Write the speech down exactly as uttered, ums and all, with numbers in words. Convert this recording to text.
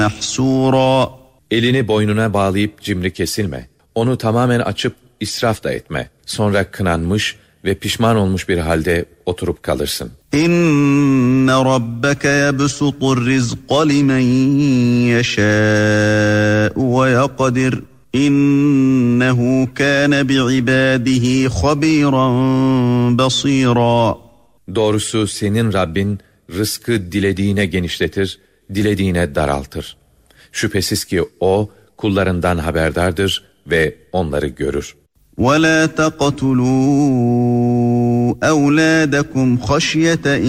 محصورا. Elini boynuna bağlayıp cimri kesilme. Onu tamamen açıp israf da etme. Sonra kınanmış ve pişman olmuş bir halde oturup kalırsın. İnne rabbeke yebsutur rizqa limen yeşâ'u ve yakdir. İnnehu kâne bi'ibâdihi habîran basîrâ. Doğrusu senin Rabbin rızkı dilediğine genişletir, dilediğine daraltır. Şüphesiz ki o kullarından haberdardır ve onları görür. وَلَا تَقْتُلُوا أَوْلَادَكُمْ خَشْيَةَ